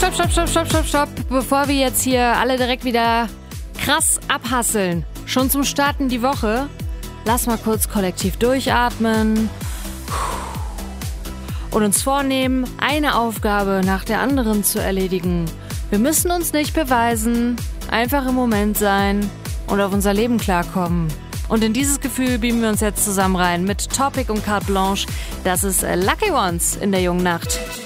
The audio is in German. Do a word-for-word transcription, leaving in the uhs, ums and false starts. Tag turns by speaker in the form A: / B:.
A: stopp, stopp, stopp, stopp, stopp, stopp. Bevor wir jetzt hier alle direkt wieder krass abhasseln, schon zum Starten die Woche, lass mal kurz kollektiv durchatmen und uns vornehmen, eine Aufgabe nach der anderen zu erledigen. Wir müssen uns nicht beweisen, einfach im Moment sein und auf unser Leben klarkommen. Und in dieses Gefühl beamen wir uns jetzt zusammen rein mit Topic und Carte Blanche. Das ist Lucky Ones in der jungen Nacht.